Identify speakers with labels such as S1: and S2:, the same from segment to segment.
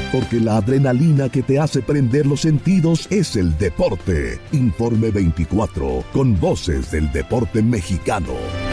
S1: Porque la adrenalina que te hace prender los sentidos es el deporte. Informe 24, con voces del deporte mexicano.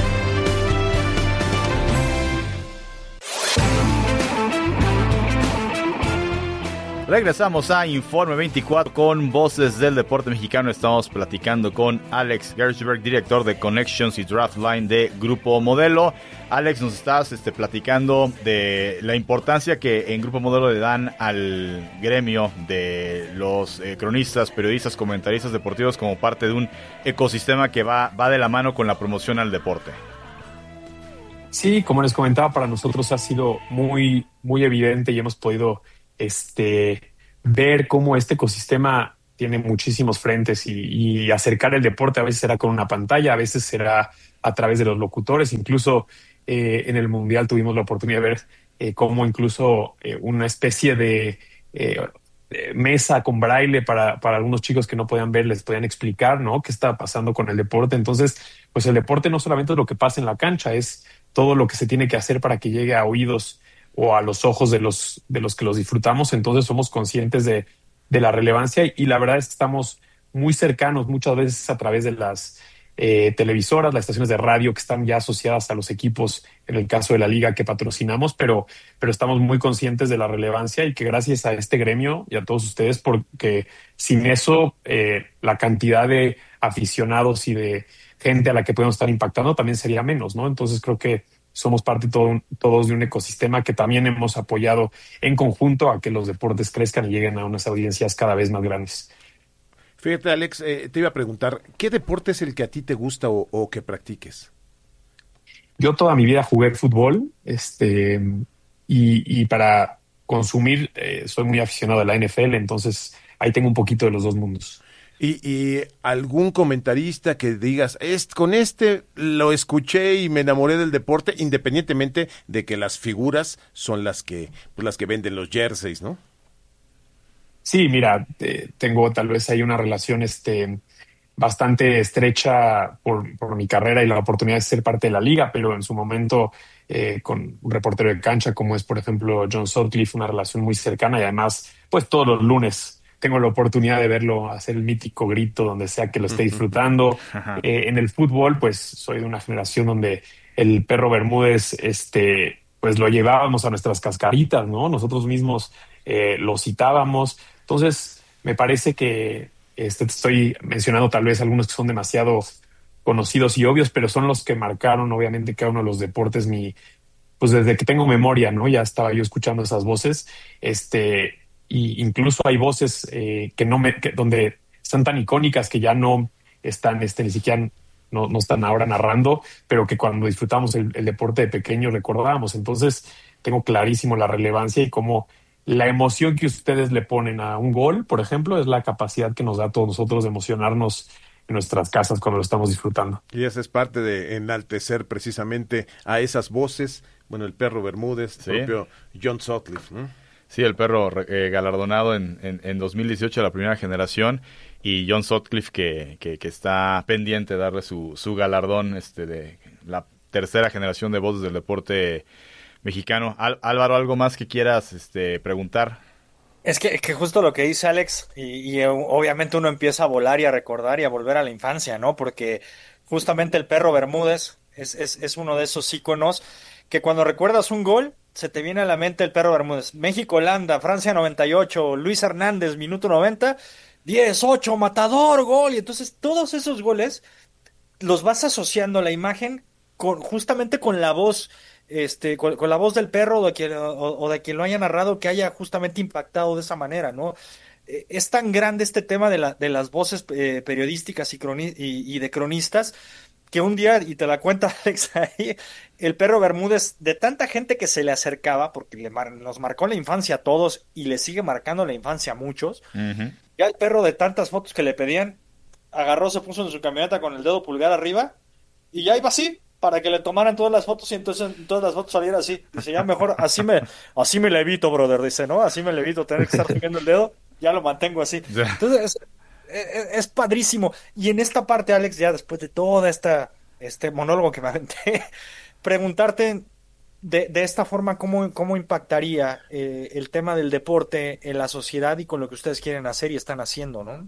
S2: Regresamos a Informe 24 con voces del deporte mexicano. Estamos platicando con Alex Gershberg, director de Connections y Draftline de Grupo Modelo. Alex, nos estás platicando de la importancia que en Grupo Modelo le dan al gremio de los cronistas, periodistas, comentaristas deportivos como parte de un ecosistema que va de la mano con la promoción al deporte.
S3: Sí, como les comentaba, para nosotros ha sido muy, muy evidente y hemos podido ver cómo este ecosistema tiene muchísimos frentes y acercar el deporte a veces será con una pantalla, a veces será a través de los locutores. Incluso en el Mundial tuvimos la oportunidad de ver cómo incluso una especie de mesa con braille para algunos chicos que no podían ver, les podían explicar, ¿no?, qué estaba pasando con el deporte. Entonces, pues el deporte no solamente es lo que pasa en la cancha, es todo lo que se tiene que hacer para que llegue a oídos o a los ojos de los que los disfrutamos. Entonces somos conscientes de la relevancia y la verdad es que estamos muy cercanos muchas veces a través de las televisoras, las estaciones de radio que están ya asociadas a los equipos, en el caso de la liga que patrocinamos, pero estamos muy conscientes de la relevancia y que gracias a este gremio y a todos ustedes, porque sin eso la cantidad de aficionados y de gente a la que podemos estar impactando también sería menos, ¿no? Entonces creo que somos parte todos de un ecosistema que también hemos apoyado en conjunto a que los deportes crezcan y lleguen a unas audiencias cada vez más grandes.
S4: Fíjate, Alex, te iba a preguntar, ¿qué deporte es el que a ti te gusta o que practiques?
S3: Yo toda mi vida jugué fútbol, y para consumir soy muy aficionado a la NFL, entonces ahí tengo un poquito de los dos mundos.
S4: ¿Y algún comentarista que digas, con este lo escuché y me enamoré del deporte, independientemente de que las figuras son las que venden los jerseys, ¿no?
S3: Sí, mira, tengo tal vez ahí una relación bastante estrecha por mi carrera y la oportunidad de ser parte de la liga, pero en su momento con un reportero de cancha como es, por ejemplo, John Sutcliffe, una relación muy cercana y además, pues todos los lunes tengo la oportunidad de verlo hacer el mítico grito donde sea que lo esté disfrutando. En el fútbol, pues soy de una generación donde el Perro Bermúdez, pues lo llevábamos a nuestras cascaritas, ¿no? Nosotros mismos lo citábamos. Entonces, me parece que te estoy mencionando tal vez algunos que son demasiado conocidos y obvios, pero son los que marcaron, obviamente, cada uno de los deportes. Pues desde que tengo memoria, ¿no? Ya estaba yo escuchando esas voces. Y incluso hay voces donde están tan icónicas que ya no están, ni siquiera no están ahora narrando, pero que cuando disfrutamos el deporte de pequeño recordábamos. Entonces, tengo clarísimo la relevancia y cómo la emoción que ustedes le ponen a un gol, por ejemplo, es la capacidad que nos da a todos nosotros de emocionarnos en nuestras casas cuando lo estamos disfrutando.
S4: Y esa es parte de enaltecer precisamente a esas voces. Bueno, el Perro Bermúdez, ¿sí? El propio John Sutcliffe, ¿no?
S2: Sí, el Perro galardonado en 2018 a la primera generación, y John Sutcliffe que está pendiente de darle su galardón de la tercera generación de voces del deporte mexicano. Álvaro, ¿algo más que quieras preguntar?
S5: Es que justo lo que dice Alex, y obviamente uno empieza a volar y a recordar y a volver a la infancia, ¿no? Porque justamente el Perro Bermúdez es uno de esos íconos que cuando recuerdas un gol, se te viene a la mente el Perro Bermúdez. México-Holanda, Francia 98, Luis Hernández, minuto 90, 10-8, matador, gol. Y entonces todos esos goles los vas asociando a la imagen justamente con la voz, con la voz del perro o de quien lo haya narrado, que haya justamente impactado de esa manera, ¿no? Es tan grande este tema de las voces periodísticas y de cronistas, que un día, y te la cuenta Alex ahí, el Perro Bermúdez, de tanta gente que se le acercaba, porque nos marcó la infancia a todos y le sigue marcando la infancia a muchos, ya el perro de tantas fotos que le pedían, agarró, se puso en su camioneta con el dedo pulgar arriba y ya iba así, para que le tomaran todas las fotos y entonces en todas las fotos saliera así. Dice, ya mejor, así me le evito, brother, dice, ¿no? Así me le evito tener que estar subiendo el dedo, ya lo mantengo así. Entonces, es padrísimo. Y en esta parte, Alex, ya después de toda este monólogo que me aventé, preguntarte, de esta forma, ¿cómo impactaría el tema del deporte en la sociedad y con lo que ustedes quieren hacer y están haciendo, ¿no?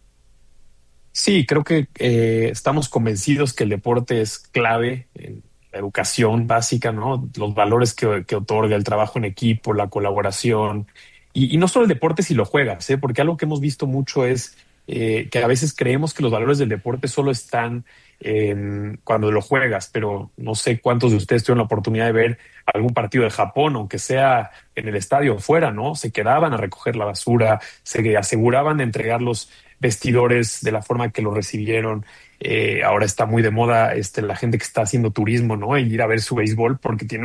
S3: Sí, creo que estamos convencidos que el deporte es clave en la educación básica, ¿no? Los valores que otorga el trabajo en equipo, la colaboración. Y no solo el deporte si lo juegas, ¿eh? Porque algo que hemos visto mucho es que a veces creemos que los valores del deporte solo están cuando lo juegas, pero no sé cuántos de ustedes tuvieron la oportunidad de ver algún partido de Japón, aunque sea en el estadio o fuera, ¿no? Se quedaban a recoger la basura, se aseguraban de entregar los vestidores de la forma que lo recibieron. Ahora está muy de moda la gente que está haciendo turismo, ¿no? Y ir a ver su béisbol porque tiene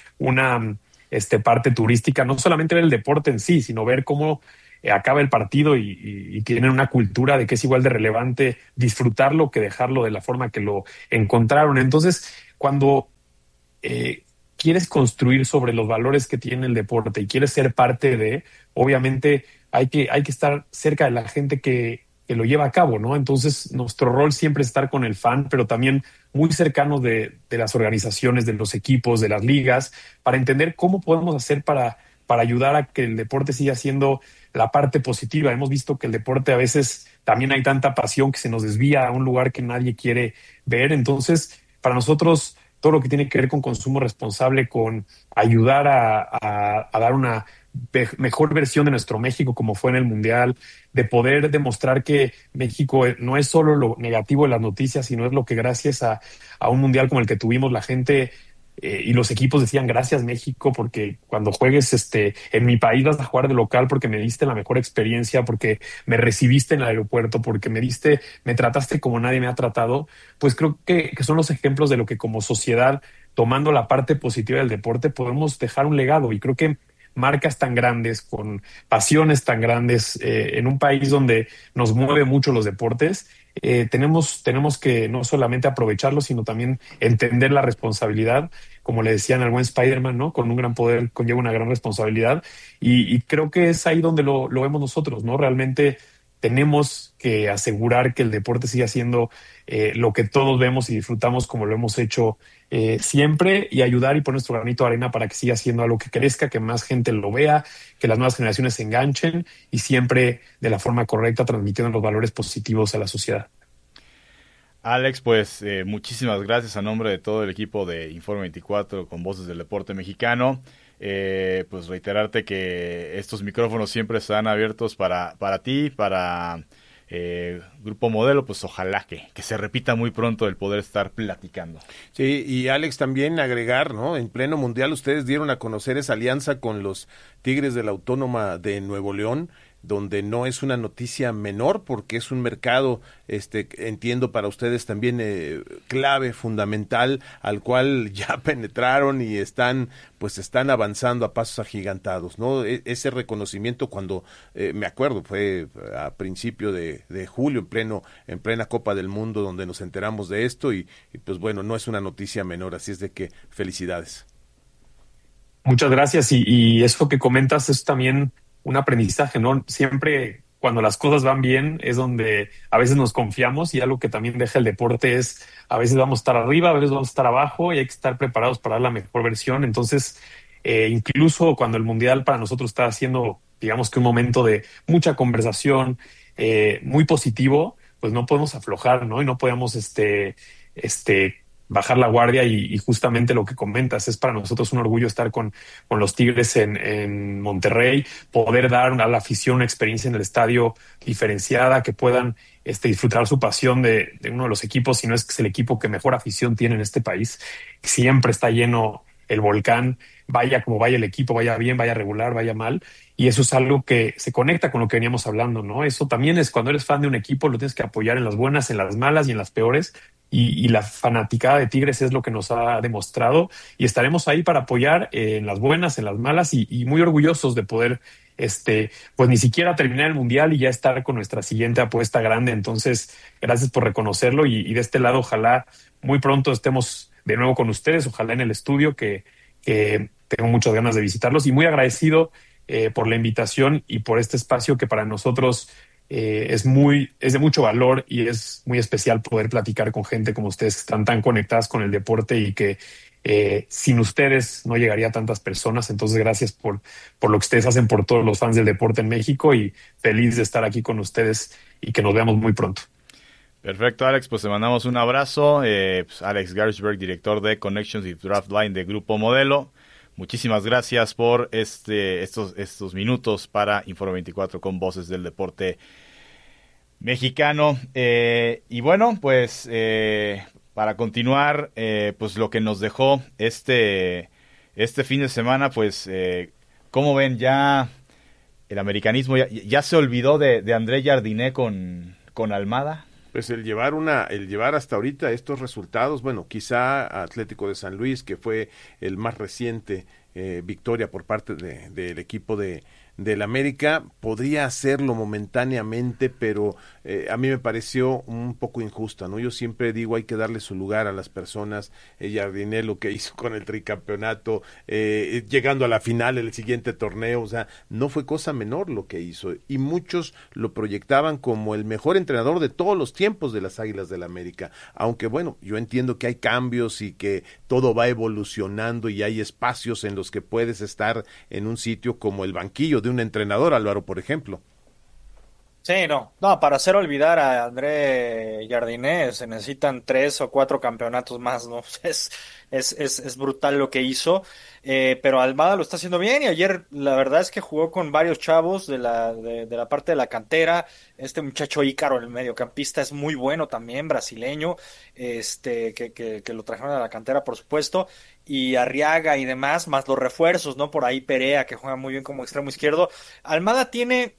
S3: una parte turística, no solamente ver el deporte en sí, sino ver cómo acaba el partido y tienen una cultura de que es igual de relevante disfrutarlo que dejarlo de la forma que lo encontraron. Entonces, cuando quieres construir sobre los valores que tiene el deporte y quieres ser parte de, obviamente hay que estar cerca de la gente que lo lleva a cabo, ¿no? Entonces, nuestro rol siempre es estar con el fan, pero también muy cercano de las organizaciones, de los equipos, de las ligas, para entender cómo podemos hacer para ayudar a que el deporte siga siendo la parte positiva. Hemos visto que el deporte a veces también hay tanta pasión que se nos desvía a un lugar que nadie quiere ver. Entonces, para nosotros, todo lo que tiene que ver con consumo responsable, con ayudar a dar una mejor versión de nuestro México como fue en el Mundial, de poder demostrar que México no es solo lo negativo de las noticias, sino es lo que gracias a un Mundial como el que tuvimos, la gente y los equipos decían gracias México, porque cuando juegues en mi país vas a jugar de local porque me diste la mejor experiencia, porque me recibiste en el aeropuerto, porque me trataste como nadie me ha tratado. Pues creo que son los ejemplos de lo que como sociedad, tomando la parte positiva del deporte, podemos dejar un legado. Y creo que marcas tan grandes, con pasiones tan grandes, en un país donde nos mueve mucho los deportes, tenemos que no solamente aprovecharlo, sino también entender la responsabilidad, como le decían al buen Spider-Man, ¿no? Con un gran poder conlleva una gran responsabilidad, y creo que es ahí donde lo vemos nosotros, ¿no? Realmente tenemos que asegurar que el deporte siga siendo lo que todos vemos y disfrutamos como lo hemos hecho siempre, y ayudar y poner nuestro granito de arena para que siga siendo algo que crezca, que más gente lo vea, que las nuevas generaciones se enganchen y siempre de la forma correcta, transmitiendo los valores positivos a la sociedad.
S2: Alex, pues muchísimas gracias a nombre de todo el equipo de Informe 24 con Voces del Deporte Mexicano. Pues reiterarte que estos micrófonos siempre están abiertos para ti, para Grupo Modelo, pues ojalá que se repita muy pronto el poder estar platicando.
S4: Sí, y Alex, también agregar, ¿no? En pleno mundial ustedes dieron a conocer esa alianza con los Tigres de la Autónoma de Nuevo León, donde no es una noticia menor porque es un mercado, entiendo para ustedes también clave, fundamental, al cual ya penetraron y están avanzando a pasos agigantados, ¿no? Ese reconocimiento cuando, me acuerdo, fue a principio de julio, en plena Copa del Mundo, donde nos enteramos de esto y pues bueno, no es una noticia menor, así es de que felicidades.
S3: Muchas gracias, y eso que comentas es también un aprendizaje, ¿no? Siempre cuando las cosas van bien es donde a veces nos confiamos, y algo que también deja el deporte es a veces vamos a estar arriba, a veces vamos a estar abajo y hay que estar preparados para dar la mejor versión. Entonces, incluso cuando el Mundial para nosotros está siendo, digamos que un momento de mucha conversación, muy positivo, pues no podemos aflojar, ¿no? Y no podemos bajar la guardia, y justamente lo que comentas, es para nosotros un orgullo estar con los Tigres en Monterrey, poder dar a la afición una experiencia en el estadio diferenciada, que puedan disfrutar su pasión de uno de los equipos, si no es que es el equipo que mejor afición tiene en este país. Siempre está lleno el Volcán, vaya como vaya el equipo, vaya bien, vaya regular, vaya mal, y eso es algo que se conecta con lo que veníamos hablando, ¿no? Eso también es cuando eres fan de un equipo, lo tienes que apoyar en las buenas, en las malas y en las peores, y la fanaticada de Tigres es lo que nos ha demostrado, y estaremos ahí para apoyar en las buenas, en las malas, y muy orgullosos de poder pues ni siquiera terminar el Mundial y ya estar con nuestra siguiente apuesta grande. Entonces, gracias por reconocerlo, y de este lado ojalá muy pronto estemos de nuevo con ustedes, ojalá en el estudio, que tengo muchas ganas de visitarlos, y muy agradecido por la invitación y por este espacio que para nosotros es de mucho valor, y es muy especial poder platicar con gente como ustedes que están tan conectadas con el deporte y que Sin ustedes no llegaría a tantas personas. Entonces, gracias por lo que ustedes hacen por todos los fans del deporte en México y feliz de estar aquí con ustedes y que nos veamos muy pronto.
S2: Perfecto, Alex, pues te mandamos un abrazo. Pues Alex Gershberg, director de Connections y Draft Line de Grupo Modelo. Muchísimas gracias por estos minutos para Informe 24 con Voces del Deporte Mexicano. Y bueno, pues para continuar, pues lo que nos dejó este fin de semana, pues ¿cómo ven? Ya el americanismo ya se olvidó de André Jardiné con Almada.
S4: Pues el llevar hasta ahorita estos resultados, bueno, quizá Atlético de San Luis, que fue el más reciente victoria por parte del equipo del América, podría hacerlo momentáneamente, pero a mí me pareció un poco injusta, ¿no? Yo siempre digo, hay que darle su lugar a las personas. Jardiné, lo que hizo con el tricampeonato, llegando a la final el siguiente torneo, o sea, no fue cosa menor lo que hizo, y muchos lo proyectaban como el mejor entrenador de todos los tiempos de las Águilas del América, aunque bueno, yo entiendo que hay cambios y que todo va evolucionando y hay espacios en los que puedes estar en un sitio como el banquillo de un entrenador, Álvaro, por ejemplo.
S5: Sí, no, para hacer olvidar a André Jardiné se necesitan 3 o 4 campeonatos más, ¿no? Es brutal lo que hizo, pero Almada lo está haciendo bien y ayer la verdad es que jugó con varios chavos de la parte de la cantera. Este muchacho Ícaro, el mediocampista, es muy bueno también, brasileño, que lo trajeron a la cantera, por supuesto, y Arriaga y demás, más los refuerzos, ¿no? Por ahí Perea, que juega muy bien como extremo izquierdo. Almada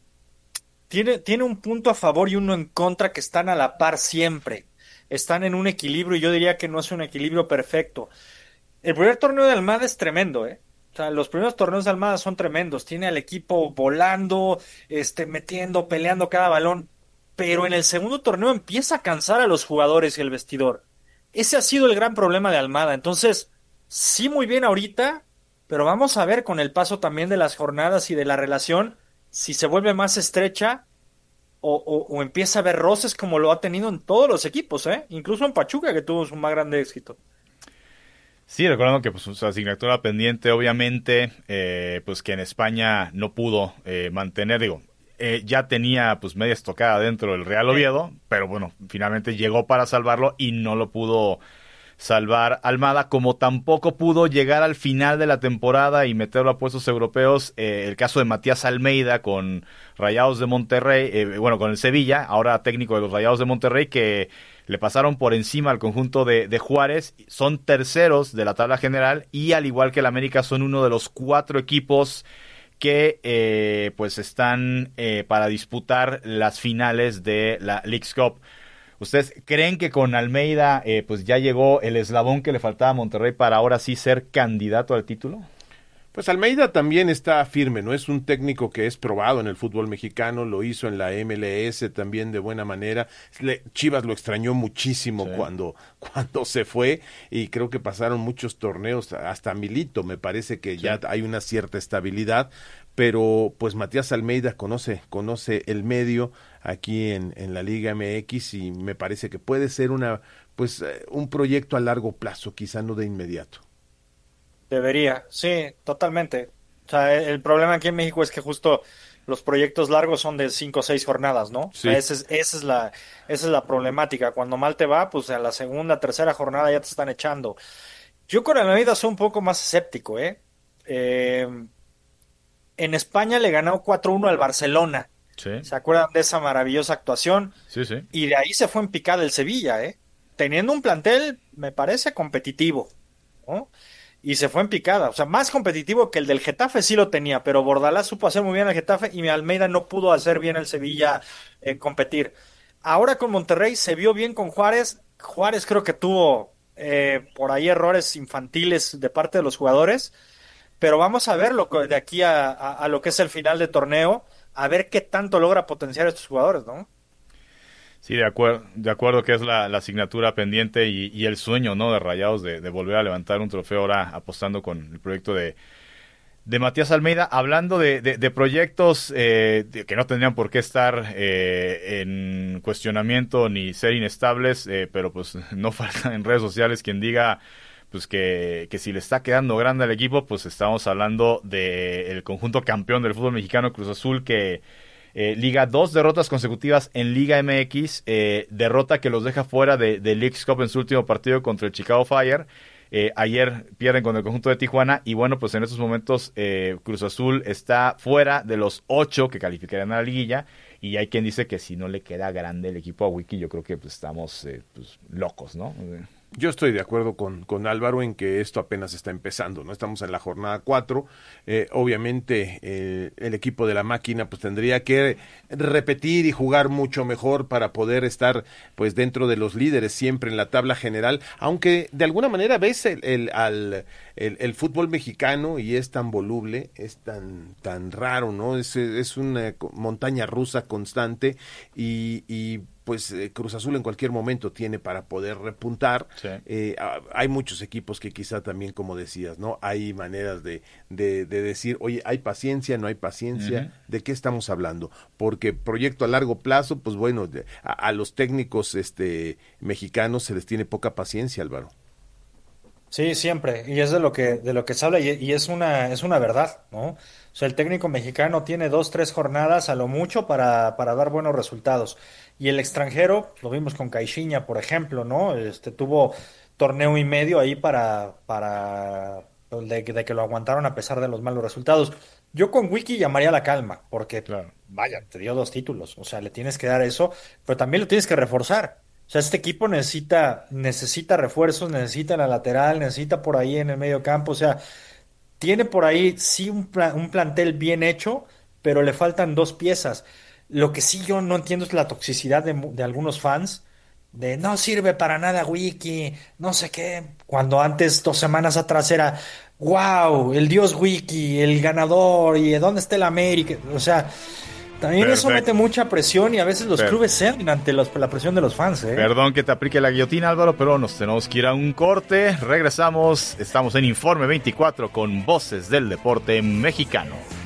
S5: tiene un punto a favor y uno en contra que están a la par siempre. Están en un equilibrio y yo diría que no es un equilibrio perfecto. El primer torneo de Almada es tremendo, ¿eh? O sea, los primeros torneos de Almada son tremendos. Tiene al equipo volando, metiendo, peleando cada balón. Pero en el segundo torneo empieza a cansar a los jugadores y el vestidor. Ese ha sido el gran problema de Almada. Entonces, sí, muy bien ahorita, pero vamos a ver con el paso también de las jornadas y de la relación si se vuelve más estrecha o empieza a haber roces como lo ha tenido en todos los equipos, ¿eh? Incluso en Pachuca, que tuvo su más grande éxito.
S2: Sí, recordando que pues su asignatura pendiente, obviamente, pues que en España no pudo mantener, ya tenía pues media estocada dentro del Real Oviedo, pero bueno, finalmente llegó para salvarlo y no lo pudo salvar Almada, como tampoco pudo llegar al final de la temporada y meterlo a puestos europeos. El caso de Matías Almeida con Rayados de Monterrey, con el Sevilla, ahora técnico de los Rayados de Monterrey, que le pasaron por encima al conjunto de Juárez. Son terceros de la tabla general y al igual que el América son uno de los 4 equipos que pues están para disputar las finales de la Leagues Cup. ¿Ustedes creen que con Almeida pues ya llegó el eslabón que le faltaba a Monterrey para ahora sí ser candidato al título?
S4: Pues Almeida también está firme, ¿no? Es un técnico que es probado en el fútbol mexicano, lo hizo en la MLS también de buena manera. Chivas lo extrañó muchísimo cuando se fue y creo que pasaron muchos torneos, hasta Milito me parece que ya hay una cierta estabilidad, pero pues Matías Almeida conoce el medio aquí en la Liga MX y me parece que puede ser un proyecto a largo plazo, quizá no de inmediato.
S5: Debería, sí, totalmente. O sea, el problema aquí en México es que justo los proyectos largos son de 5 o 6 jornadas, ¿no?
S4: Sí.
S5: O sea, esa es la problemática. Cuando mal te va, pues a la segunda, tercera jornada ya te están echando. Yo con Almeida soy un poco más escéptico, ¿eh? En España le ganó 4-1 al Barcelona.
S2: Sí.
S5: ¿Se acuerdan de esa maravillosa actuación?
S2: Sí, sí.
S5: Y de ahí se fue en picada el Sevilla, ¿eh? Teniendo un plantel, me parece competitivo, ¿no? Y se fue en picada, o sea, más competitivo que el del Getafe sí lo tenía, pero Bordalás supo hacer muy bien el Getafe y Almeida no pudo hacer bien el Sevilla competir. Ahora con Monterrey se vio bien con Juárez. Juárez creo que tuvo por ahí errores infantiles de parte de los jugadores, pero vamos a verlo de aquí a lo que es el final de torneo, a ver qué tanto logra potenciar a estos jugadores, ¿no?
S2: Sí, de acuerdo que es la asignatura pendiente y el sueño, ¿no?, de Rayados de volver a levantar un trofeo ahora apostando con el proyecto de Matías Almeida. Hablando de proyectos que no tendrían por qué estar en cuestionamiento ni ser inestables, pero pues no falta en redes sociales quien diga pues que si le está quedando grande al equipo, pues estamos hablando del conjunto campeón del fútbol mexicano, Cruz Azul, que liga 2 derrotas consecutivas en Liga MX, derrota que los deja fuera de Leagues Cup en su último partido contra el Chicago Fire. Ayer pierden con el conjunto de Tijuana y bueno, pues en estos momentos Cruz Azul está fuera de los 8 que calificarán a la liguilla, y hay quien dice que si no le queda grande el equipo a Wiki, yo creo que pues, estamos pues, locos, ¿no?
S4: Yo estoy de acuerdo con Álvaro en que esto apenas está empezando, ¿no? Estamos en la jornada 4. Obviamente el equipo de la máquina pues tendría que repetir y jugar mucho mejor para poder estar pues dentro de los líderes siempre en la tabla general, aunque de alguna manera ves el fútbol mexicano y es tan voluble, es tan raro, ¿no? Es una montaña rusa constante y pues Cruz Azul en cualquier momento tiene para poder repuntar. Sí. Hay muchos equipos que quizá también, como decías, ¿no? Hay maneras de decir, oye, ¿hay paciencia? ¿No hay paciencia? Uh-huh. ¿De qué estamos hablando? Porque proyecto a largo plazo, pues bueno, a los técnicos mexicanos se les tiene poca paciencia, Álvaro.
S5: Sí, siempre, y es de lo que se habla y es una verdad, ¿no? O sea, el técnico mexicano tiene 2-3 jornadas a lo mucho para dar buenos resultados. Y el extranjero, lo vimos con Caixinha, por ejemplo, ¿no? Tuvo torneo y medio ahí para de que lo aguantaron a pesar de los malos resultados. Yo con Wiki llamaría la calma, porque claro, vaya, te dio 2 títulos, o sea, le tienes que dar eso, pero también lo tienes que reforzar. O sea, este equipo necesita refuerzos, necesita en la lateral, necesita por ahí en el medio campo. O sea, tiene por ahí sí un plantel bien hecho, pero le faltan 2 piezas. Lo que sí yo no entiendo es la toxicidad de algunos fans, de no sirve para nada Wiki, no sé qué. Cuando antes, 2 semanas atrás era, wow, el dios Wiki, el ganador, y ¿dónde está el América? O sea... También perfecto. Eso mete mucha presión y a veces los clubes ceden ante la presión de los fans.
S2: Perdón que te aplique la guillotina, Álvaro, pero nos tenemos que ir a un corte. Regresamos, estamos en Informe 24 con Voces del Deporte Mexicano.